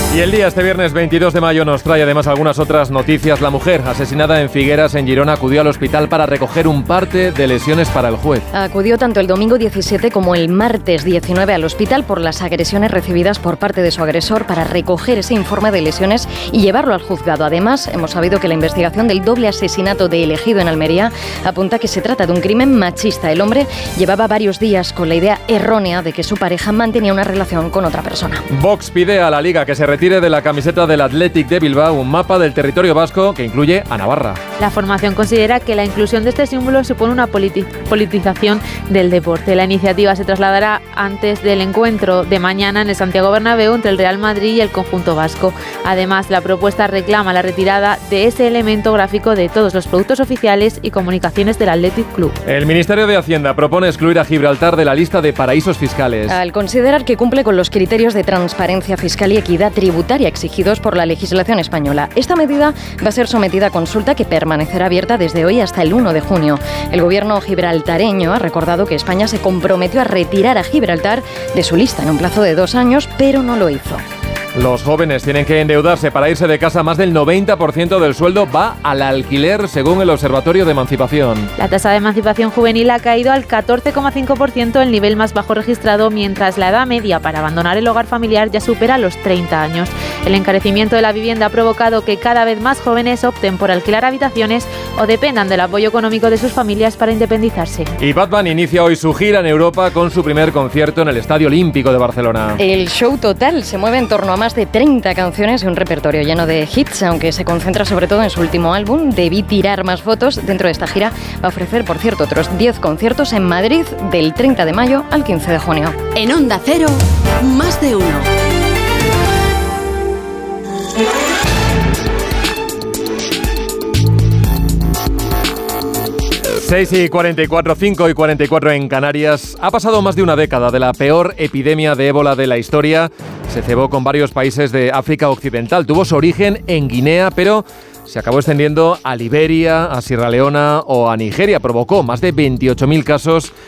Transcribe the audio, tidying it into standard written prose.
Y el día este viernes 22 de mayo nos trae además algunas otras noticias. La mujer asesinada en Figueras, en Girona, acudió al hospital para recoger un parte de lesiones para el juez. Acudió tanto el domingo 17 como el martes 19 al hospital por las agresiones recibidas por parte de su agresor para recoger ese informe de lesiones y llevarlo al juzgado. Además, hemos sabido que la investigación del doble asesinato de Ejido en Almería apunta que se trata de un crimen machista. El hombre llevaba varios días con la idea errónea de que su pareja mantenía una relación con otra persona. Vox pide a la Liga que se retire de la camiseta del Athletic de Bilbao un mapa del territorio vasco que incluye a Navarra. La formación considera que la inclusión de este símbolo supone una politización del deporte. La iniciativa se trasladará antes del encuentro de mañana en el Santiago Bernabéu entre el Real Madrid y el conjunto vasco. Además, la propuesta reclama la retirada de ese elemento gráfico de todos los productos oficiales y comunicaciones del Athletic Club. El Ministerio de Hacienda propone excluir a Gibraltar de la lista de paraísos fiscales. Al considerar que cumple con los criterios de transparencia fiscal y equidad tributaria exigidos por la legislación española. Esta medida va a ser sometida a consulta que permanecerá abierta desde hoy hasta el 1 de junio. El gobierno gibraltareño ha recordado que España se comprometió a retirar a Gibraltar de su lista en un plazo de 2 años, pero no lo hizo. Los jóvenes tienen que endeudarse para irse de casa. Más del 90% del sueldo va al alquiler, según el Observatorio de Emancipación. La tasa de emancipación juvenil ha caído al 14,5%, el nivel más bajo registrado, mientras la edad media para abandonar el hogar familiar ya supera los 30 años. El encarecimiento de la vivienda ha provocado que cada vez más jóvenes opten por alquilar habitaciones o dependan del apoyo económico de sus familias para independizarse. Y Bad Bunny inicia hoy su gira en Europa con su primer concierto en el Estadio Olímpico de Barcelona. El show total se mueve en torno a más de 30 canciones y un repertorio lleno de hits, aunque se concentra sobre todo en su último álbum, Debí tirar más fotos. Dentro de esta gira va a ofrecer, por cierto, otros 10 conciertos en Madrid del 30 de mayo al 15 de junio. En Onda Cero, más de uno. Seis y 44, 5 y 44 en Canarias. Ha pasado más de una década de la peor epidemia de ébola de la historia. Se cebó con varios países de África Occidental. Tuvo su origen en Guinea, pero se acabó extendiendo a Liberia, a Sierra Leona o a Nigeria. Provocó más de 28.000 casos